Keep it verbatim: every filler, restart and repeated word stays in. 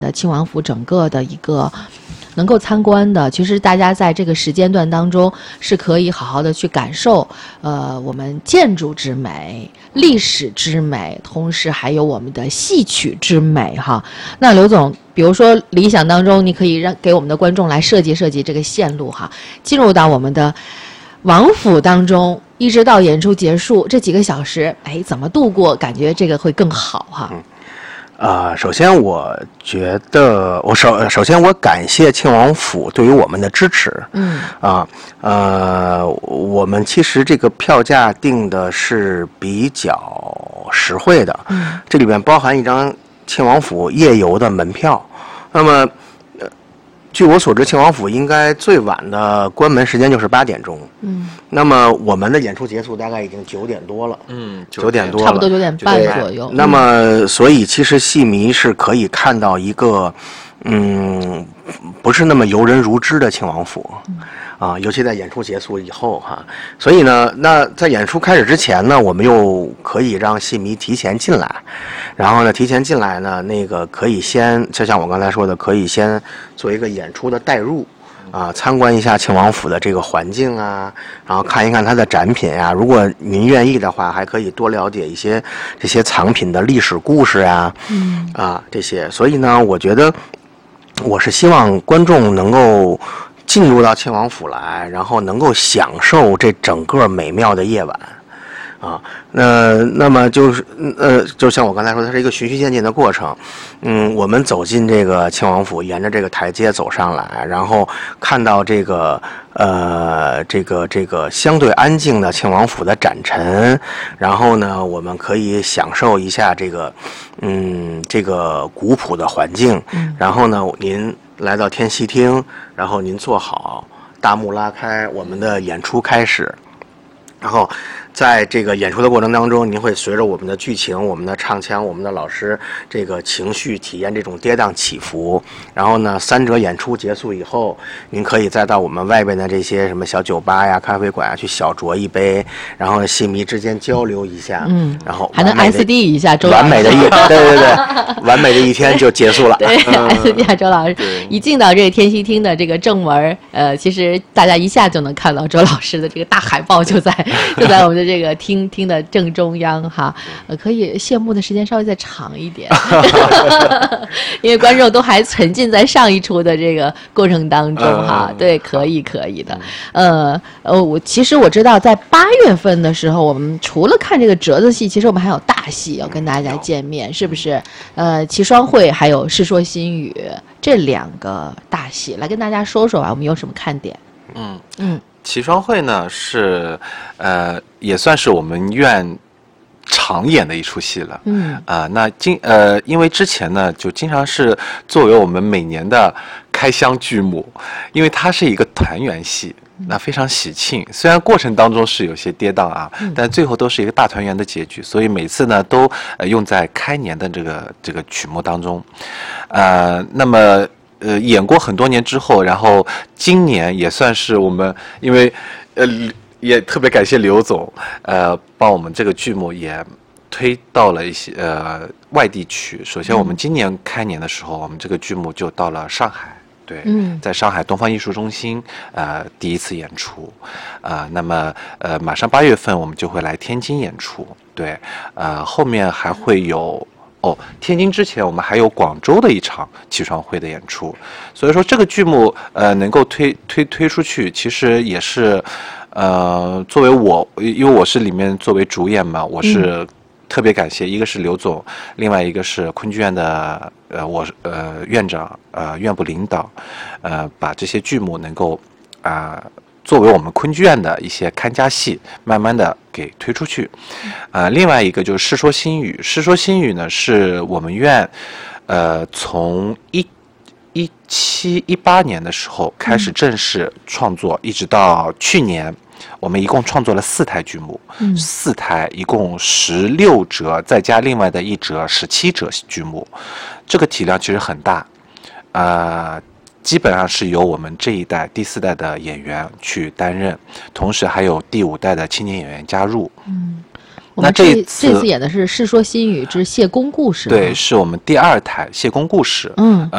的庆王府整个的一个能够参观的，其实大家在这个时间段当中是可以好好的去感受呃我们建筑之美、历史之美，同时还有我们的戏曲之美哈。那刘总，比如说理想当中，你可以让给我们的观众来设计设计这个线路哈，进入到我们的王府当中，一直到演出结束这几个小时，哎，怎么度过？感觉这个会更好哈。 嗯呃，首先我觉得，我首首先我感谢庆王府对于我们的支持。 嗯啊，呃，我们其实这个票价定的是比较实惠的， 嗯， 这里边包含一张庆王府夜游的门票。那么，呃，据我所知，庆王府应该最晚的关门时间就是八点钟。 嗯， 那么我们的演出结束大概已经九点多了。 嗯， 九点多了， 差不多九点半左右。 那么，所以其实戏迷是可以看到一个，嗯，不是那么游人如织的庆王府，啊，尤其在演出结束以后哈。所以呢，那在演出开始之前呢，我们又可以让戏迷提前进来，然后呢，提前进来呢，那个可以先，就像我刚才说的，可以先做一个演出的带入。啊，参观一下庆王府的这个环境啊，然后看一看它的展品啊。如果您愿意的话，还可以多了解一些这些藏品的历史故事啊， 嗯啊这些。所以呢，我觉得我是希望观众能够进入到庆王府来，然后能够享受这整个美妙的夜晚。啊，那那么就是呃，就像我刚才说，它是一个循序渐进的过程。嗯，我们走进这个庆王府，沿着这个台阶走上来，然后看到这个呃，这个这个相对安静的庆王府的展陈，然后呢，我们可以享受一下这个嗯这个古朴的环境。然后呢，您来到天戏厅，然后您坐好，大幕拉开，我们的演出开始，然后。在这个演出的过程当中，您会随着我们的剧情、我们的唱腔、我们的老师这个情绪体验这种跌宕起伏。然后呢，三者演出结束以后，您可以再到我们外边的这些什么小酒吧呀、咖啡馆呀去小酌一杯，然后戏迷之间交流一下， 嗯， 然后还能 S D 一下周老师， 完美的一对对对，完美的一天就结束了。 对 ，S D 啊，周老师一进到这个天戏厅的这个正门，呃，其实大家一下就能看到周老师的这个大海报就在就在我们的这个厅厅的正中央哈，呃，可以谢幕的时间稍微再长一点，因为观众都还沉浸在上一出的这个过程当中哈。嗯、对，可以可以的。呃呃，我其实我知道，在八月份的时候，我们除了看这个折子戏，其实我们还有大戏要跟大家见面，是不是？呃，齐双会还有《世说新语》这两个大戏，来跟大家说说吧，我们有什么看点？ 嗯嗯。 齐双会呢是，呃，也算是我们院常演的一出戏了。 嗯啊、呃，那经呃，因为之前呢，就经常是作为我们每年的开箱剧目，因为它是一个团圆戏，那非常喜庆。虽然过程当中是有些跌宕啊， 嗯、 但最后都是一个大团圆的结局，所以每次呢都呃用在开年的这个这个曲目当中。呃，那么。呃，演过很多年之后，然后今年也算是我们，因为呃也特别感谢刘总，呃，帮我们这个剧目也推到了一些呃外地去。首先，我们今年开年的时候，我们这个剧目就到了上海，对， 嗯， 在上海东方艺术中心呃第一次演出，啊、呃，那么呃马上八月份我们就会来天津演出，对，呃后面还会有。哦，天津之前我们还有广州的一场齐双会的演出，所以说这个剧目呃能够推推推出去，其实也是呃作为我，因为我是里面作为主演嘛，我是特别感谢，一个是刘总，另外一个是昆剧院的呃我呃院长呃院部领导，呃把这些剧目能够啊。呃作为我们昆剧院的一些看家戏，慢慢的给推出去，啊、呃，另外一个就是《世说新语》，《世说新语》呢是我们院，呃，从一一七一八年的时候开始正式创作，嗯、一直到去年，我们一共创作了四台剧目，嗯、四台一共十六折，再加另外的一折十七折剧目，这个体量其实很大，啊、呃。基本上是由我们这一代第四代的演员去担任，同时还有第五代的青年演员加入。 嗯， 我们这那这次这次演的是《世说新语之谢公故事》。 对，是我们第二台谢公故事。 嗯。